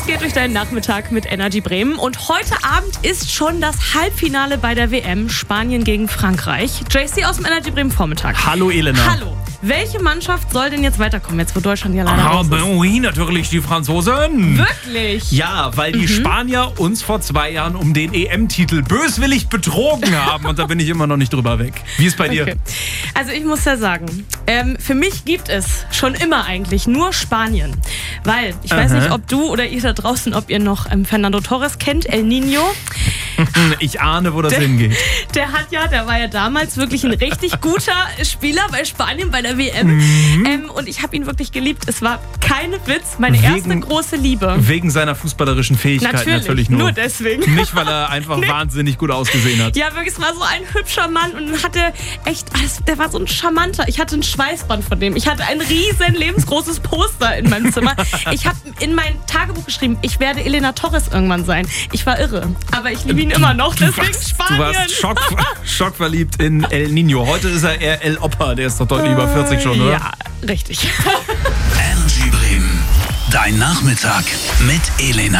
geht durch deinen Nachmittag mit Energy Bremen. Und heute Abend ist schon das Halbfinale bei der WM. Spanien gegen Frankreich. JC aus dem Energy Bremen Vormittag. Hallo Elena. Hallo. Welche Mannschaft soll denn jetzt weiterkommen, jetzt wo Deutschland ja leider raus ist? Oui, natürlich die Franzosen. Wirklich? Ja, weil die Spanier uns vor 2 Jahren um den EM-Titel böswillig betrogen haben. Und da bin ich immer noch nicht drüber weg. Wie ist bei dir? Okay. Also ich muss ja sagen, für mich gibt es schon immer eigentlich nur Spanien. Weil, ich weiß nicht, ob du oder ihr da draußen, ob ihr noch Fernando Torres kennt, El Niño. Ich ahne, wo das hingeht. Der war ja damals wirklich ein richtig guter Spieler bei Spanien bei der WM. Und ich habe ihn wirklich geliebt. Es war kein Witz, meine erste große Liebe. Wegen seiner fußballerischen Fähigkeit natürlich nur. Nur deswegen. Nicht, weil er einfach wahnsinnig gut ausgesehen hat. Ja, wirklich, es war so ein hübscher Mann und hatte echt, der war so ein charmanter. Ich hatte ein Schweißband von dem. Ich hatte ein riesen lebensgroßes Poster in meinem Zimmer. Ich habe in mein Tagebuch geschrieben, ich werde Elena Torres irgendwann sein. Ich war irre, aber ich liebe ihn immer noch, deswegen Spanien. Du warst schockverliebt in El Niño. Heute ist er eher El Opa, der ist doch deutlich über 40 schon, oder? Ja, richtig. Energy Bremen. Dein Nachmittag mit Elena.